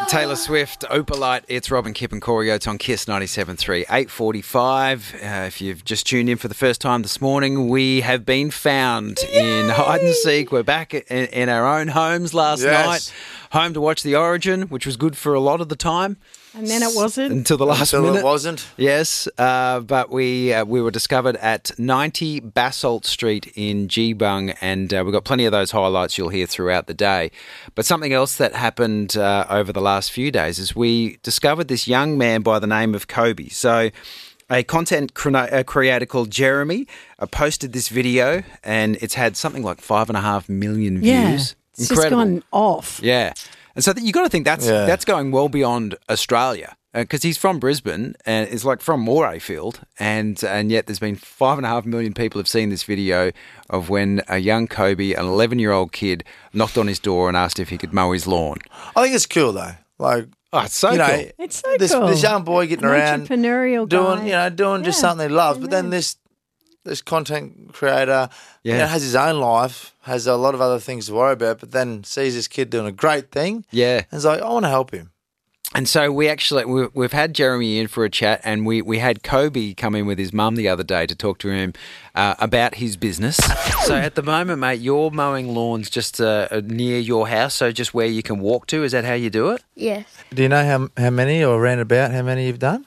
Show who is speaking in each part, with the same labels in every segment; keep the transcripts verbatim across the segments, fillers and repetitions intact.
Speaker 1: Taylor Swift, Opalite. It's Robin, Kip and Corey Oates on Kiss ninety-seven point three, eight forty-five. Uh, if you've just tuned in for the first time this morning, we have been found Yay! in hide and seek. We're back in, in our own homes last
Speaker 2: yes.
Speaker 1: night. Home to watch The Origin, which was good for a lot of the time.
Speaker 3: And then it wasn't.
Speaker 1: Until the last
Speaker 2: Until
Speaker 1: minute.
Speaker 2: it wasn't.
Speaker 1: Yes, uh, but we uh, we were discovered at ninety Basalt Street in Geebung, and uh, we've got plenty of those highlights you'll hear throughout the day. But something else that happened uh, over the last few days is we discovered this young man by the name of Kobe. So a content cre- uh, creator called Jeremy uh, posted this video, and it's had something like five and a half million views.
Speaker 3: Yeah, it's
Speaker 1: Incredible.
Speaker 3: just gone off.
Speaker 1: Yeah. And so you've got to think that's
Speaker 2: Yeah.
Speaker 1: that's going well beyond Australia, because uh, he's from Brisbane and is like from Morayfield, and and yet there's been five and a half million people have seen this video of when a young Kobe, an eleven-year-old kid, knocked on his door and asked if he could mow his lawn.
Speaker 2: I think it's cool though. Like,
Speaker 1: Oh, it's so
Speaker 2: you know,
Speaker 1: cool.
Speaker 3: It's so
Speaker 2: this,
Speaker 3: cool.
Speaker 2: this young boy getting
Speaker 3: An
Speaker 2: around,
Speaker 3: entrepreneurial
Speaker 2: doing
Speaker 3: guy.
Speaker 2: you know, doing just
Speaker 3: Yeah.
Speaker 2: something he loves. But then this this content creator,
Speaker 1: Yeah.
Speaker 2: you know, has his own life, has a lot of other things to worry about. But then sees this kid doing a great thing,
Speaker 1: Yeah.
Speaker 2: and is like, I want to help him.
Speaker 1: And so we actually, we- we've had Jeremy in for a chat, and we, we had Kobe come in with his mum the other day to talk to him uh, about his business. So at the moment, mate, you're mowing lawns just uh, near your house, so just where you can walk to. Is that how you do it?
Speaker 4: Yes.
Speaker 2: Do you know how how many or round about how many you've done?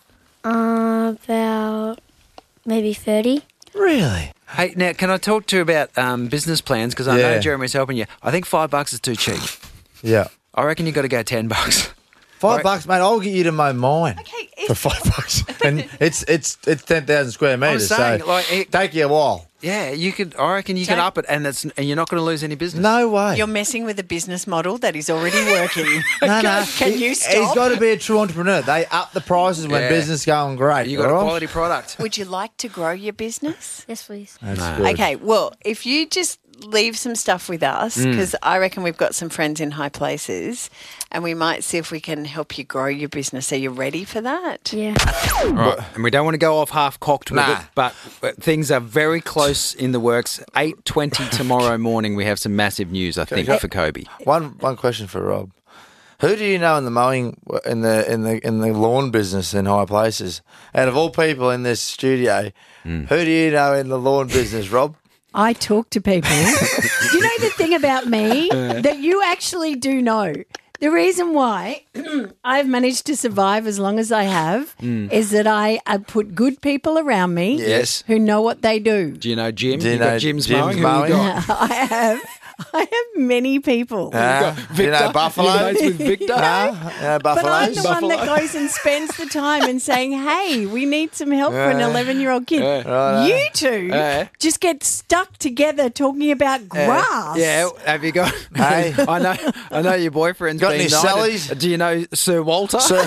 Speaker 4: Uh, about maybe thirty.
Speaker 2: Really?
Speaker 1: Hey, now, can I talk to you about um, business plans? Because I know
Speaker 2: Yeah.
Speaker 1: Jeremy's helping you. I think five bucks is too cheap.
Speaker 2: Yeah.
Speaker 1: I reckon you've got to go ten bucks.
Speaker 2: Five
Speaker 1: Right.
Speaker 2: bucks, mate. I'll get you to mow mine
Speaker 3: Okay,
Speaker 2: for five bucks, and it's it's it's ten thousand square meters.
Speaker 1: saying,
Speaker 2: so
Speaker 1: like, it-
Speaker 2: take you a while.
Speaker 1: Yeah, you could. I reckon you can
Speaker 5: Jack-
Speaker 1: up it, and that's and you're not going to lose any business.
Speaker 2: No way.
Speaker 5: You're messing with a business model that is already working.
Speaker 2: no, no.
Speaker 5: Can
Speaker 2: He-
Speaker 5: you
Speaker 2: He's
Speaker 5: stop?
Speaker 2: got to be a true entrepreneur. They up the prices when
Speaker 1: Yeah.
Speaker 2: business going great.
Speaker 1: You got a
Speaker 2: all right?
Speaker 1: quality product.
Speaker 5: Would you like to grow your business?
Speaker 4: Yes, please.
Speaker 2: That's
Speaker 1: No.
Speaker 2: good.
Speaker 5: Okay, well, if you just leave some stuff with us,
Speaker 1: Mm.
Speaker 5: because I reckon we've got some friends in high places, and we might see if we can help you grow your business. Are you ready for that?
Speaker 4: Yeah.
Speaker 1: Right, and we don't want to go off half-cocked with
Speaker 2: Nah.
Speaker 1: it, but but things are very close in the works. eight twenty tomorrow morning, we have some massive news, I think,
Speaker 2: Okay.
Speaker 1: for Kobe.
Speaker 2: One one question for Rob. Who do you know in the mowing in the in the in the lawn business in high places? Out of all people in this studio,
Speaker 1: Mm.
Speaker 2: who do you know in the lawn business, Rob?
Speaker 3: I talk to people. You know the thing about me that you actually do know? The reason why I've managed to survive as long as I have is that I, I put good people around me
Speaker 2: Yes.
Speaker 3: who know what they do.
Speaker 1: Do you know Jim?
Speaker 2: Do you
Speaker 1: you got
Speaker 2: know
Speaker 1: Jim's,
Speaker 2: Jim's
Speaker 1: mowing? Who you
Speaker 2: mowing?
Speaker 1: got?
Speaker 3: I have I have many people.
Speaker 2: Uh, do you know Buffalo?
Speaker 1: You're mates with Victor?
Speaker 2: No? You know
Speaker 3: But I'm
Speaker 2: Buffaloes?
Speaker 3: the one that goes and spends the time and saying, hey, we need some help for an
Speaker 2: Yeah.
Speaker 3: eleven-year-old kid.
Speaker 2: Righto.
Speaker 3: You two
Speaker 1: Yeah.
Speaker 3: just get stuck together talking about grass.
Speaker 1: Yeah, have you got?
Speaker 2: Hey.
Speaker 1: I know, I know your boyfriend's
Speaker 2: Got
Speaker 1: been
Speaker 2: any
Speaker 1: knighted.
Speaker 2: Sallys?
Speaker 1: Do you know Sir Walter?
Speaker 2: So-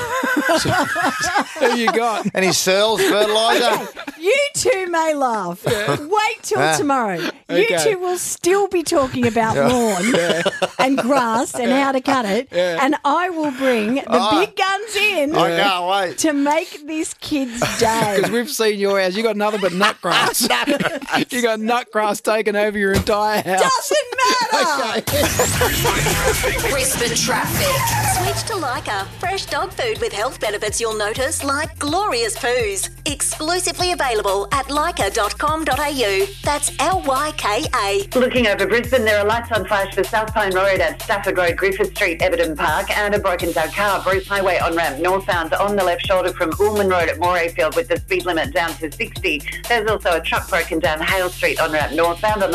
Speaker 1: Who you got?
Speaker 2: Any Searles fertiliser?
Speaker 3: You two may laugh. Wait till
Speaker 2: Ah.
Speaker 3: tomorrow.
Speaker 1: Okay.
Speaker 3: You two will still be talking about lawn and grass and how to cut it. And I will bring the
Speaker 2: Oh.
Speaker 3: big guns in
Speaker 2: I can't wait.
Speaker 3: to make this kid's day.
Speaker 1: Because we've seen your house. You got nothing but nut grass. You got nut grass taking over your entire house.
Speaker 3: Doesn't matter.
Speaker 6: Brisbane traffic. Switch to Lyca. Fresh dog food with health benefits you'll notice, like glorious poos. Exclusively available at lyca dot com dot a u. That's L Y K A.
Speaker 7: Looking over Brisbane, there are lights on flash for South Pine Road at Stafford Road, Griffith Street, Everton Park, and a broken down car, Bruce Highway on ramp northbound on the left shoulder from Ullman Road at Morayfield with the speed limit down to sixty. There's also a truck broken down Hale Street on ramp northbound on the